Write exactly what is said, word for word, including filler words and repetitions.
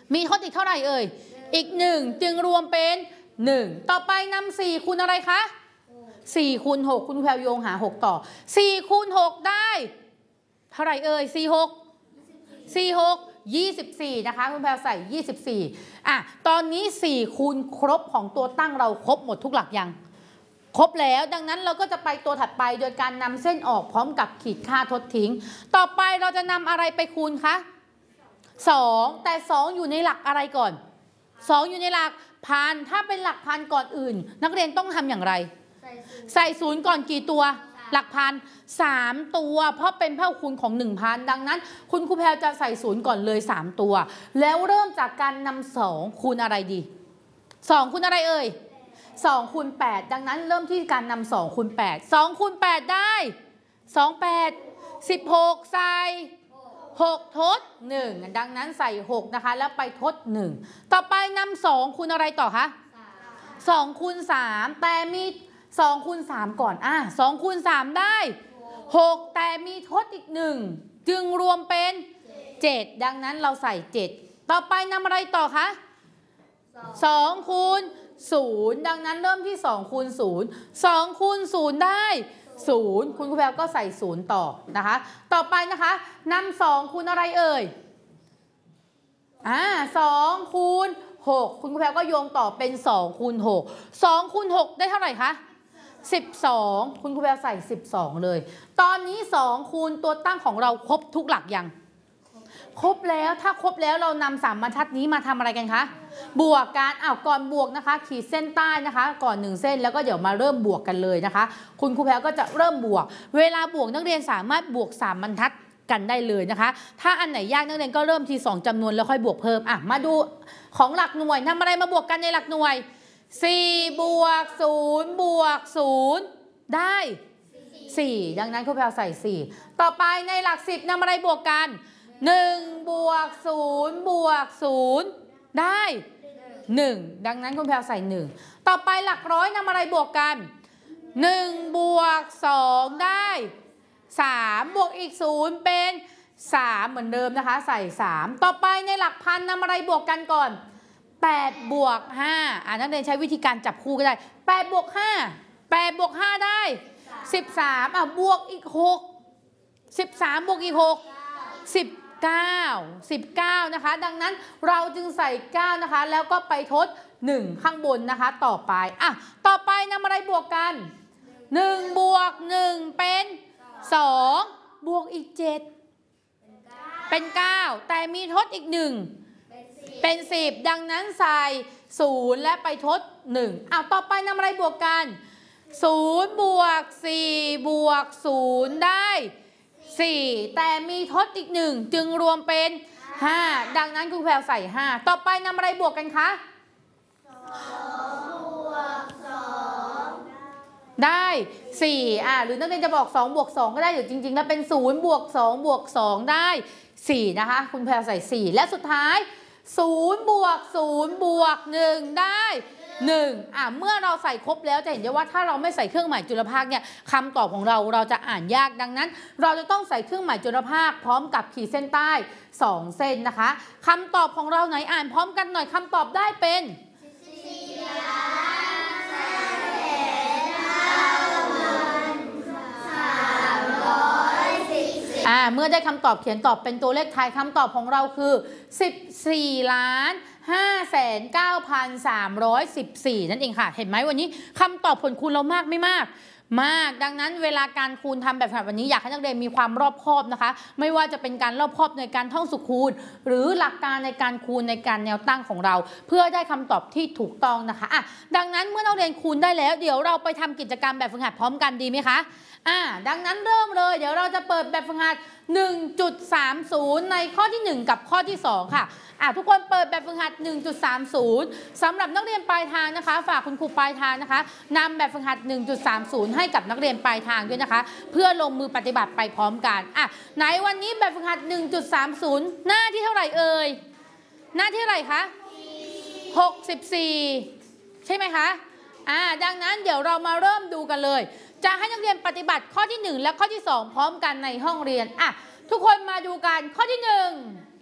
มีทดอีกเท่าไหร่เอ่ยอีกหนึ่งจึงรวมเป็นหนึ่งต่อไปนำสี่คูณอะไรคะสี่คูณหกคุณแพรวโยงหาหกต่อสี่คูณหกได้เท่าไหร่เอ่ยสี่ หก สี่ หก ยี่สิบสี่นะคะคุณแพรวใส่ยี่สิบสี่อ่ะตอนนี้สี่คูณครบของตัวตั้งเราครบหมดทุกหลักยังครบแล้วดังนั้นเราก็จะไปตัวถัดไปโดยการนำเส้นออกพร้อมกับขีดค่าทดทิ้งต่อไปเราจะนำอะไรไปคูณคะสองแต่สองอยู่ในหลักอะไรก่อนสองอยู่ในหลักพันถ้าเป็นหลักพันก่อนอื่นนักเรียนต้องทำอย่างไรใส่ศูนย์ก่อนกี่ตัวหลักพันสามตัวเพราะเป็นเผ่าคูณของ หนึ่งพัน ดังนั้นคุณครูแพรจะใส่ศูนย์ก่อนเลยสามตัวแล้วเริ่มจากการนำสองคูณอะไรดีสองคูณอะไรเอ่ยสองคูณแปดดังนั้นเริ่มที่การนำสองคูณแปด สองคูณแปดได้สอง แปด สิบหกใส่หกทดหนึ่งดังนั้นใส่หกนะคะแล้วไปทดหนึ่งต่อไปนำสองคูณอะไรต่อคะสองคูณสามแต่มีสองคูณสามก่อนอ่ะสองคูณสามได้หกแต่มีทดอีกหนึ่งจึงรวมเป็นเจ็ดดังนั้นเราใส่เจ็ดต่อไปนำอะไรต่อคะสองคูณศูนย์ดังนั้นเริ่มที่สองคูณศูนย์ สองคูณศูนย์ได้ศูนย์คุณครูแพรก็ใส่ศูนย์ต่อนะคะต่อไปนะคะนำสองคูณอะไรเอ่ยอ่าสองคูณหกคุณครูแพรก็โยงต่อเป็นสองคูณหก สองคูณหกได้เท่าไหร่คะสิบสองคุณครูแพรใส่สิบสองเลยตอนนี้สองคูณตัวตั้งของเราครบทุกหลักยังครบแล้วถ้าครบแล้วเรานำสามบรรทัดนี้มาทำอะไรกันคะบวกกันอ้าวก่อนบวกนะคะขีดเส้นใต้นะคะก่อนหนึ่งเส้นแล้วก็เดี๋ยวมาเริ่มบวกกันเลยนะคะคุณครูแพรก็จะเริ่มบวกเวลาบวกนักเรียนสามารถบวกสามบรรทัดกันได้เลยนะคะถ้าอันไหนยากนักเรียนก็เริ่มทีสองจำนวนแล้วค่อยบวกเพิ่มอ่ะมาดูของหลักหน่วยทำอะไรมาบวกกันในหลักหน่วยสี่บวกศูนย์บวกศูนย์ได้สี่ดังนั้นครูแพรใส่สี่ต่อไปในหลักสิบนำอะไรบวกกันหนึ่งบวกศูนย์บวกศูนย์ได้หนึ่งดังนั้นคุณแพรใส่หนึ่งต่อไปหลักร้อยนำอะไรบวกกันหนึ่งบวกสองได้สามบวกอีกศูนย์เป็นสามเหมือนเดิมนะคะใส่สามต่อไปในหลักพันนำอะไรบวกกันก่อนแปดบวกห้าอ่านักเรียนใช้วิธีการจับคู่ก็ได้แปดบวกห้า แปดบวกห้าได้สิบสามอ่ะบวกอีกหก สิบสามบวกอีกหก สิบเก้า สิบเก้านะคะดังนั้นเราจึงใส่เก้านะคะแล้วก็ไปทดหนึ่งข้างบนนะคะต่อไปอ่ะต่อไปนำอะไรบวกกันหนึ่งบวกหนึ่งเป็นสองบวกอีกเจ็ดเป็นเก้าแต่มีทดอีกหนึ่งเป็นสิบดังนั้นใส่ศูนย์และไปทดหนึ่งอ้าวต่อไปนำอะไรบวกกันศูนย์บวกสี่บวกศูนย์ได้สี่แต่มีทดอีกหนึ่งจึงรวมเป็นห้าดังนั้นครูแพรใส่ห้าต่อไปนำอะไรบวกกันคะสองบวกสองได้สี่อ่ะหรือนักเรียนจะบอกสองบวกสองก็ได้หรือจริงๆแล้วเป็นศูนย์บวกสองบวกสองได้สี่นะคะคุณแพรใส่สี่และสุดท้ายศูนย์บวกศูนย์บวกหนึ่งได้หนึ่งอ่ะเมื่อเราใส่ครบแล้วจะเห็นได้ว่าถ้าเราไม่ใส่เครื่องหมายจุลภาคเนี่ยคำตอบของเราเราจะอ่านยากดังนั้นเราจะต้องใส่เครื่องหมายจุลภาคพร้อมกับขีดเส้นใต้สองเส้นนะคะคำตอบของเราไหนอ่านพร้อมกันหน่อยคำตอบได้เป็นสี่ล้านแสนห้าพันสามร้อยสิบสี่อ่าเมื่อได้คำตอบเขียนตอบเป็นตัวเลขไทยคำตอบของเราคือสิบสี่ล้านห้าแสนเก้าพันสามร้อยสิบสี่นั่นเองค่ะเห็นไหมวันนี้คำตอบผลคูณเรามากไม่มากมากดังนั้นเวลาการคูณทำแบบวันนี้อยากให้นักเรียนมีความรอบคอบนะคะไม่ว่าจะเป็นการรอบคอบในการท่องสุขคูณหรือหลักการในการคูณในการแนวตั้งของเราเพื่อได้คำตอบที่ถูกต้องนะคะอ่ะดังนั้นเมื่อนักเรียนคูณได้แล้วเดี๋ยวเราไปทำกิจกรรมแบบฝึกหัดพร้อมกันดีไหมคะอ่าดังนั้นเริ่มเลยเดี๋ยวเราจะเปิดแบบฝึกหัด หนึ่งจุดสามศูนย์ ในข้อที่หนึ่งกับข้อที่สองค่ะอ่ะทุกคนเปิดแบบฝึกหัด หนึ่งจุดสามศูนย์ สำหรับนักเรียนปลายทางนะคะฝากคุณครูปลายทางนะคะนำแบบฝึกหัด หนึ่งจุดสามศูนย์ ให้กับนักเรียนปลายทางด้วยนะคะเพื่อลงมือปฏิบัติไปพร้อมกันอ่ะไหนวันนี้แบบฝึกหัด หนึ่งจุดสามศูนย์ หน้าที่เท่าไหร่เอ่ยหน้าที่เท่าไหร่คะหกสิบสี่ใช่ไหมคะอ่าดังนั้นเดี๋ยวเรามาเริ่มดูกันเลยจะให้นักเรียนปฏิบัติข้อที่หนึ่งและข้อที่สองพร้อมกันในห้องเรียนอ่ะทุกคนมาดูกันข้อที่หนึ่ง